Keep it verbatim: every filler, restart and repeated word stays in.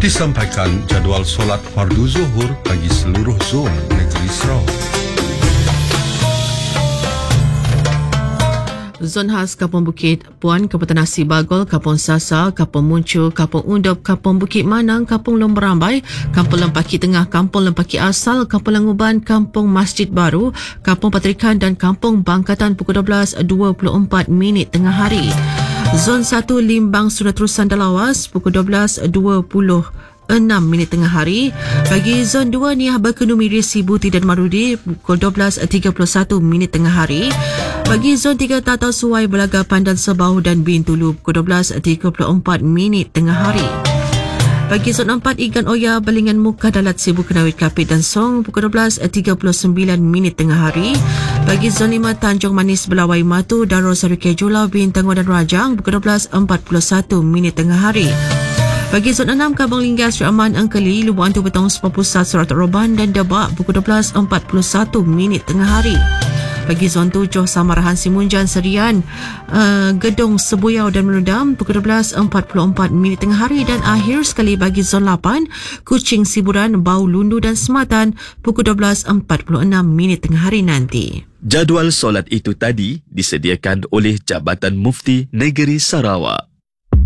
Disampaikan jadual solat fardu zuhur bagi seluruh zon negeri Sarawak. Zon khas Kampung Bukit Puan, Kabupaten Asri Bagol, Kampung Sasa, Kampung Muncul, Kampung Undop, Kampung Bukit Manang, Kampung Lomberambai, Kampung Lempaki Tengah, Kampung Lempaki Asal, Kampung Languban, Kampung Masjid Baru, Kampung Patrikan dan Kampung Bangkatan pukul dua belas dua puluh empat minit tengah hari. Zon satu Limbang Surat Terusan Dalawas pukul dua belas dua puluh enam minit tengah hari. Bagi Zon dua Niah Berkenu Miri Sibuti dan Marudi pukul dua belas tiga puluh satu minit tengah hari. Bagi Zon tiga Tatau Suai Belaga Pandan Sebau dan Bintulu pukul dua belas tiga puluh empat minit tengah hari. Bagi Zon empat Igan Oya Belingan Muka Dalat Sibu Kenawit Kapit dan Song pukul dua belas tiga puluh sembilan minit tengah hari. Bagi Zon lima Tanjung Manis Belawai Matu Darusari Kejulau Bintang dan Rajang pukul dua belas empat puluh satu minit tengah hari. Bagi Zon enam Kabang Linggas Sri Aman Angkeli Lubang Tu Betong Sepah Pusat Surat Roban dan Debak pukul dua belas empat puluh satu minit tengah hari. Bagi Zon tujuh Samarahan Simunjan Serian uh, Gedong Sebuyau dan Menudam pukul dua belas empat puluh empat minit tengah hari. Dan akhir sekali bagi Zon lapan Kuching Siburan Bau Lundu dan Sematan pukul dua belas empat puluh enam minit tengah hari nanti. Jadual solat itu tadi disediakan oleh Jabatan Mufti Negeri Sarawak.